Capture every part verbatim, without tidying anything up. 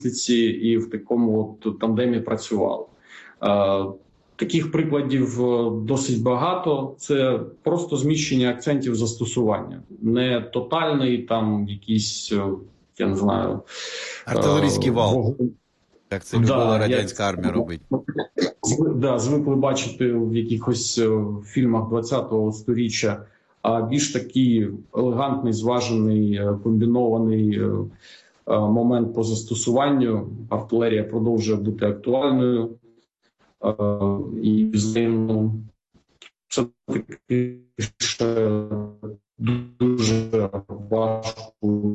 і в такому от тандемі працювали. Таких прикладів досить багато. Це просто зміщення акцентів застосування. Не тотальний там якийсь, я не знаю... артилерійський вал. Як це любила да, радянська як... армія робить. Да, звикли бачити в якихось фільмах двадцятого сторіччя, а більш такий елегантний, зважений, комбінований момент по застосуванню. Артилерія продовжує бути актуальною. І взаємно це таки ще дуже важко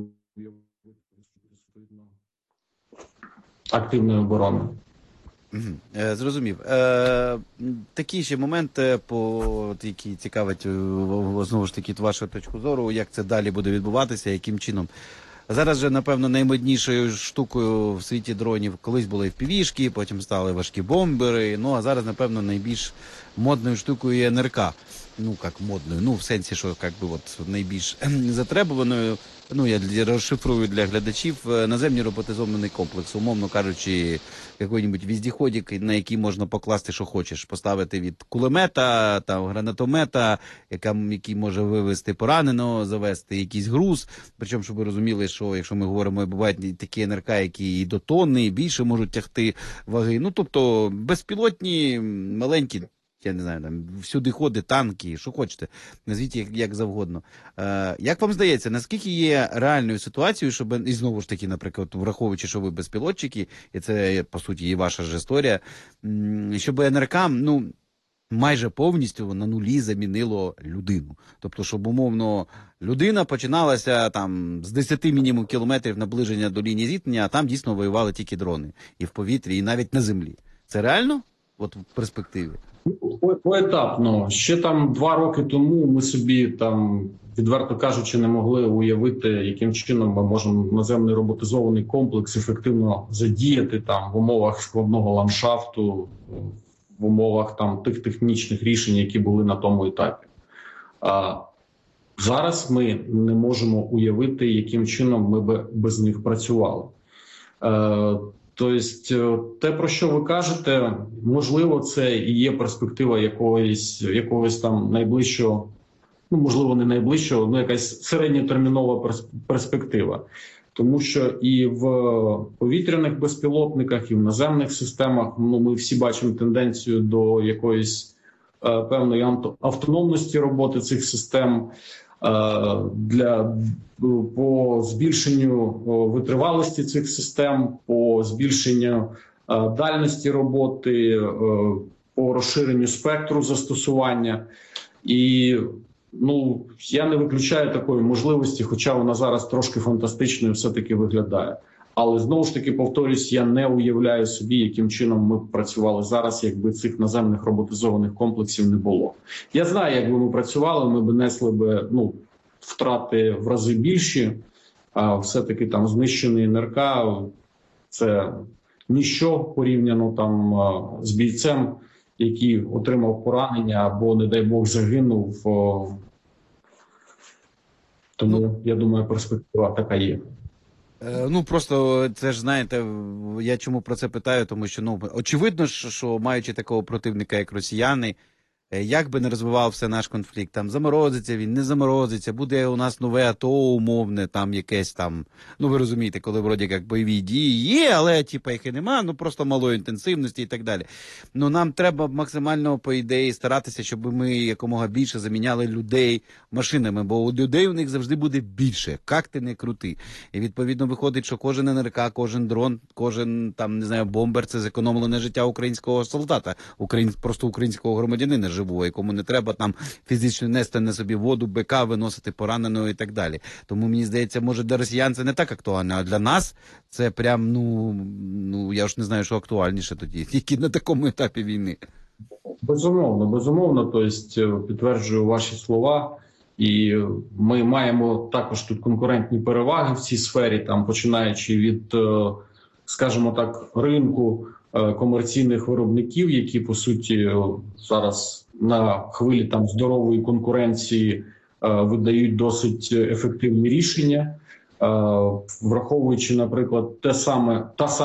активної оборони. Е, зрозумів. Е, такий ще момент, по, який цікавить знову ж таки вашу точку зору, як це далі буде відбуватися, яким чином. Зараз же, напевно, наймоднішою штукою в світі дронів колись були еф пі ві-шки, потім стали важкі бомбери, ну а зараз, напевно, найбільш модною штукою є ен ер ка. Ну, як модною, ну, в сенсі, що як би, от, найбільш затребуваною, ну, я розшифрую для глядачів, наземний роботизований комплекс, умовно кажучи, який-небудь віздіходик, на який можна покласти, що хочеш, поставити від кулемета, там, гранатомета, яка, який може вивезти пораненого, завести якийсь груз, причому, щоб ви розуміли, що, якщо ми говоримо, бувають такі ен ер ка, які і до тонни, і більше можуть тягти ваги, ну, тобто, безпілотні, маленькі, я не знаю, там всюди ходить, танки, що хочете, назвіть як, як завгодно. Е, як вам здається, наскільки є реальною ситуацією, щоб, і знову ж таки, наприклад, враховуючи, що ви безпілотчики, і це, по суті, і ваша ж історія, щоб ен ер ка, ну, майже повністю на нулі замінило людину. Тобто, щоб, умовно, людина починалася там з десяти мінімум кілометрів наближення до лінії зіткнення, а там дійсно воювали тільки дрони. І в повітрі, і навіть на землі. Це реально? От в перспективі? Поетапно. Ще там два роки тому ми собі там, відверто кажучи, не могли уявити, яким чином ми можемо наземний роботизований комплекс ефективно задіяти там в умовах складного ландшафту, в умовах там тих технічних рішень, які були на тому етапі. А зараз ми не можемо уявити, яким чином ми би без них працювали. Тобто, те, про що ви кажете, можливо, це і є перспектива якогось, якогось там найближчого, ну, можливо, не найближчого, ну, якась середньотермінова перспектива. Тому що і в повітряних безпілотниках, і в наземних системах, ну, ми всі бачимо тенденцію до якоїсь е, певної автономності роботи цих систем, е, для по збільшенню витривалості цих систем, по збільшенню дальності роботи, по розширенню спектру застосування. І ну, я не виключаю такої можливості, хоча вона зараз трошки фантастичною все-таки виглядає. Але знову ж таки, повторюсь, я не уявляю собі, яким чином ми б працювали зараз, якби цих наземних роботизованих комплексів не було. Я знаю, якби ми працювали, ми б несли б, ну, втрати в рази більші, а все-таки там знищений ен ер ка – це ніщо порівняно там з бійцем, який отримав поранення або, не дай Бог, загинув. Тому, ну, я думаю, перспектива така є. Ну, просто, це ж, знаєте, я чому про це питаю, тому що, ну, очевидно, що маючи такого противника, як росіяни, як би не розвивався наш конфлікт, там заморозиться він, не заморозиться, буде у нас нове АТО умовне, там якесь там, ну ви розумієте, коли вроді як бойові дії є, але типа їх і нема, ну просто малої інтенсивності і так далі. Ну нам треба максимально, по ідеї, старатися, щоб ми якомога більше заміняли людей машинами, бо у людей у них завжди буде більше, як ти не крути. І відповідно виходить, що кожен ен ер ка, кожен дрон, кожен там, не знаю, бомбер – це зекономлене життя українського солдата, україн... просто українського громадянина живого, якому не треба там фізично нести на собі воду, бика, виносити пораненого і так далі. Тому, мені здається, може для росіян це не так актуально, а для нас це прям, ну, ну я ж не знаю, що актуальніше тоді, тільки на такому етапі війни. Безумовно, безумовно, тобто підтверджую ваші слова, і ми маємо також тут конкурентні переваги в цій сфері, там починаючи від, скажімо так, ринку комерційних виробників, які, по суті, зараз на хвилі там здорової конкуренції видають досить ефективні рішення. враховуючи, наприклад, те саме та сама.